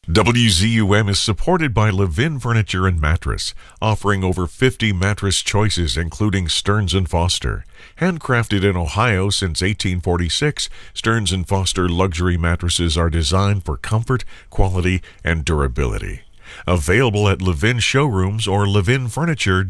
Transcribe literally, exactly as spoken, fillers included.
W Z U M is supported by Levin Furniture and Mattress, offering over fifty mattress choices including Stearns and Foster. Handcrafted in Ohio since eighteen forty-six, Stearns and Foster luxury mattresses are designed for comfort, quality, and durability. Available at Levin showrooms or levin furniture